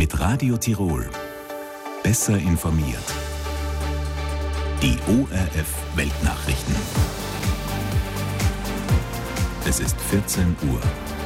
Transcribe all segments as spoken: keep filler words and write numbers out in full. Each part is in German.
Mit Radio Tirol. Besser informiert. Die O R F Weltnachrichten. Es ist vierzehn Uhr.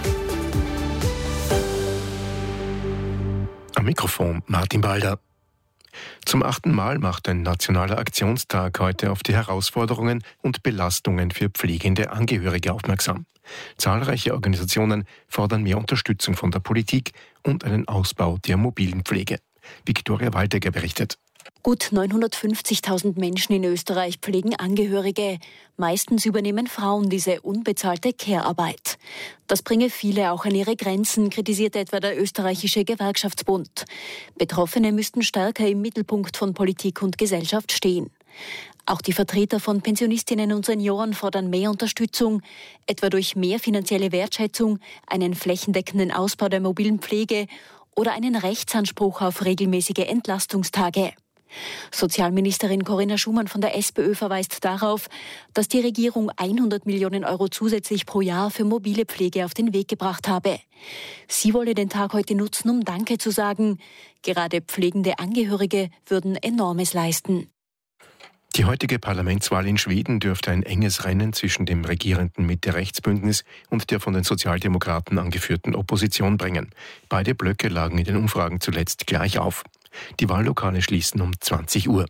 Am Mikrofon Martin Balder. Zum achten Mal macht ein nationaler Aktionstag heute auf die Herausforderungen und Belastungen für pflegende Angehörige aufmerksam. Zahlreiche Organisationen fordern mehr Unterstützung von der Politik und einen Ausbau der mobilen Pflege. Viktoria Waldecker berichtet. Gut neunhundertfünfzigtausend Menschen in Österreich pflegen Angehörige. Meistens übernehmen Frauen diese unbezahlte Care-Arbeit. Das bringe viele auch an ihre Grenzen, kritisiert etwa der österreichische Gewerkschaftsbund. Betroffene müssten stärker im Mittelpunkt von Politik und Gesellschaft stehen. Auch die Vertreter von Pensionistinnen und Senioren fordern mehr Unterstützung, etwa durch mehr finanzielle Wertschätzung, einen flächendeckenden Ausbau der mobilen Pflege oder einen Rechtsanspruch auf regelmäßige Entlastungstage. Sozialministerin Corinna Schumann von der SPÖ verweist darauf, dass die Regierung hundert Millionen Euro zusätzlich pro Jahr für mobile Pflege auf den Weg gebracht habe. Sie wolle den Tag heute nutzen, um Danke zu sagen. Gerade pflegende Angehörige würden Enormes leisten. Die heutige Parlamentswahl in Schweden dürfte ein enges Rennen zwischen dem regierenden Mitte-Rechts-Bündnis und der von den Sozialdemokraten angeführten Opposition bringen. Beide Blöcke lagen in den Umfragen zuletzt gleich auf. Die Wahllokale schließen um zwanzig Uhr.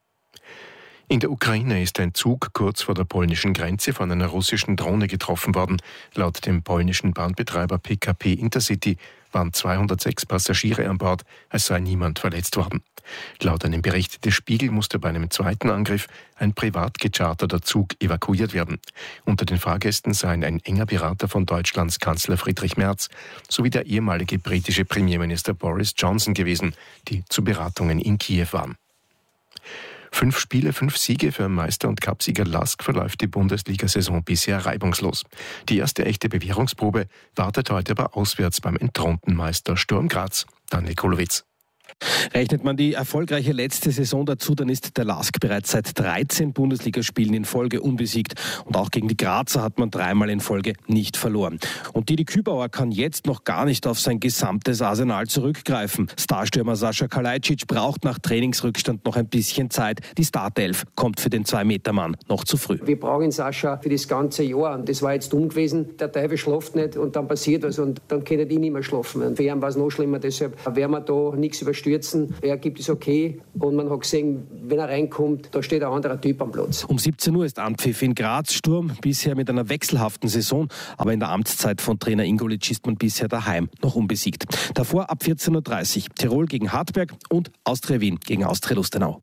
In der Ukraine ist ein Zug kurz vor der polnischen Grenze von einer russischen Drohne getroffen worden. Laut dem polnischen Bahnbetreiber P K P Intercity waren zweihundertsechs Passagiere an Bord, es sei niemand verletzt worden. Laut einem Bericht des Spiegel musste bei einem zweiten Angriff ein privat gecharterter Zug evakuiert werden. Unter den Fahrgästen seien ein enger Berater von Deutschlands Kanzler Friedrich Merz sowie der ehemalige britische Premierminister Boris Johnson gewesen, die zu Beratungen in Kiew waren. Fünf Spiele, fünf Siege für Meister- und Cupsieger Lask verläuft die Bundesliga-Saison bisher reibungslos. Die erste echte Bewährungsprobe wartet heute aber auswärts beim entthronten Meister Sturm Graz. Daniel Kolowitz. Rechnet man die erfolgreiche letzte Saison dazu, dann ist der Lask bereits seit dreizehn Bundesligaspielen in Folge unbesiegt. Und auch gegen die Grazer hat man dreimal in Folge nicht verloren. Und Didi Kübauer kann jetzt noch gar nicht auf sein gesamtes Arsenal zurückgreifen. Starstürmer Sascha Kalajdzic braucht nach Trainingsrückstand noch ein bisschen Zeit. Die Startelf kommt für den zwei-Meter-Mann noch zu früh. Wir brauchen Sascha für das ganze Jahr. Und das war jetzt dumm gewesen. Der Teufel schläft nicht und dann passiert was und dann kann die nicht mehr schlafen. Und für ihn war es noch schlimmer. Deshalb werden wir da nichts überstürzen. Er gibt es okay und man hat gesehen, wenn er reinkommt, da steht ein anderer Typ am Platz. Um siebzehn Uhr ist Anpfiff in Graz. Sturm bisher mit einer wechselhaften Saison, aber in der Amtszeit von Trainer Ingolic ist man bisher daheim noch unbesiegt. Davor ab vierzehn Uhr dreißig Tirol gegen Hartberg und Austria Wien gegen Austria Lustenau.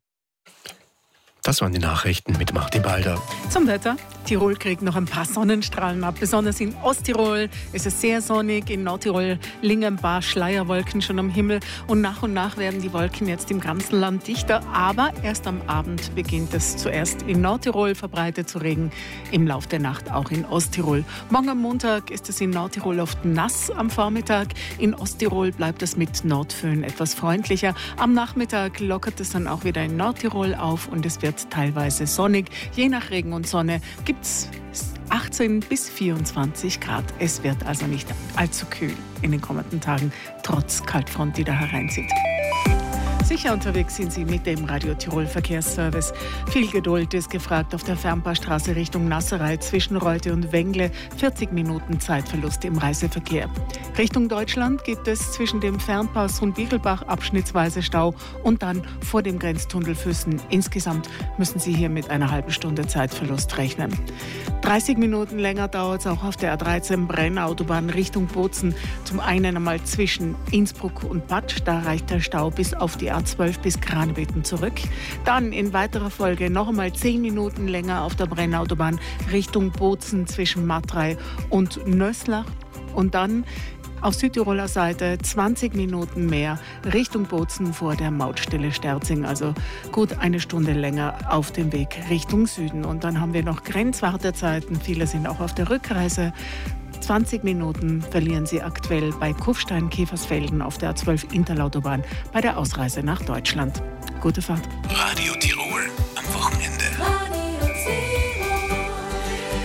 Das waren die Nachrichten mit Martin Balder. Zum Wetter. Tirol kriegt noch ein paar Sonnenstrahlen ab. Besonders in Osttirol ist es sehr sonnig. In Nordtirol liegen ein paar Schleierwolken schon am Himmel. Und nach und nach werden die Wolken jetzt im ganzen Land dichter. Aber erst am Abend beginnt es zuerst in Nordtirol verbreitet zu regnen. Im Laufe der Nacht auch in Osttirol. Morgen am Montag ist es in Nordtirol oft nass am Vormittag. In Osttirol bleibt es mit Nordföhn etwas freundlicher. Am Nachmittag lockert es dann auch wieder in Nordtirol auf und es wird teilweise sonnig. Je nach Regen und Sonne gibt es achtzehn bis vierundzwanzig Grad. Es wird also nicht allzu kühl in den kommenden Tagen, trotz Kaltfront, die da hereinzieht. Sicher unterwegs sind Sie mit dem Radio Tirol Verkehrsservice. Viel Geduld ist gefragt auf der Fernpaarstraße Richtung Nasserei zwischen Reute und Wengle. vierzig Minuten Zeitverlust im Reiseverkehr. Richtung Deutschland gibt es zwischen dem Fernpass und Bichelbach abschnittsweise Stau und dann vor dem Grenztunnel Füssen. Insgesamt müssen Sie hier mit einer halben Stunde Zeitverlust rechnen. dreißig Minuten länger dauert es auch auf der A dreizehn Brennautobahn Richtung Bozen. Zum einen einmal zwischen Innsbruck und Patsch. Da reicht der Stau bis auf die A zwölf bis Kranebeten zurück. Dann in weiterer Folge noch einmal zehn Minuten länger auf der Brennautobahn Richtung Bozen zwischen Matrei und Nöslach. Und dann auf Südtiroler Seite zwanzig Minuten mehr Richtung Bozen vor der Mautstelle Sterzing. Also gut eine Stunde länger auf dem Weg Richtung Süden. Und dann haben wir noch Grenzwartezeiten. Viele sind auch auf der Rückreise. zwanzig Minuten verlieren Sie aktuell bei Kufstein-Käfersfelden auf der A zwölf Interlautobahn bei der Ausreise nach Deutschland. Gute Fahrt. Radio Tirol am Wochenende.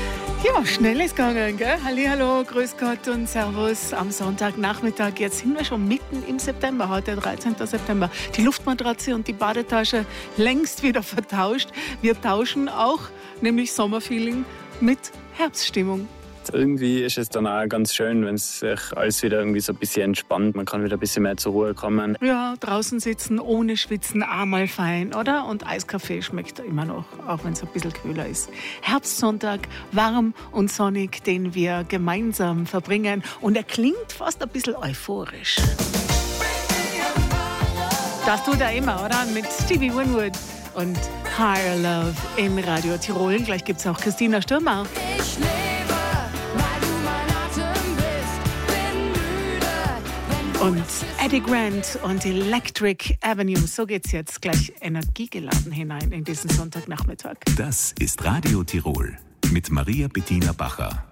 Ja, schnell ist gegangen, gell? Hallihallo, grüß Gott und Servus am Sonntagnachmittag. Jetzt sind wir schon mitten im September, heute dreizehnten September. Die Luftmatratze und die Badetasche längst wieder vertauscht. Wir tauschen auch, nämlich Sommerfeeling mit Herbststimmung. Irgendwie ist es dann auch ganz schön, wenn es sich alles wieder irgendwie so ein bisschen entspannt. Man kann wieder ein bisschen mehr zur Ruhe kommen. Ja, draußen sitzen, ohne Schwitzen, einmal fein, oder? Und Eiskaffee schmeckt immer noch, auch wenn es ein bisschen kühler ist. Herbstsonntag, warm und sonnig, den wir gemeinsam verbringen. Und er klingt fast ein bisschen euphorisch. Das tut er immer, oder? Mit Stevie Winwood und Higher Love in Radio Tirol. Gleich gibt es auch Christina Stürmer. Und Eddie Grant und Electric Avenue. So geht's jetzt gleich energiegeladen hinein in diesen Sonntagnachmittag. Das ist Radio Tirol mit Maria Bettina Bacher.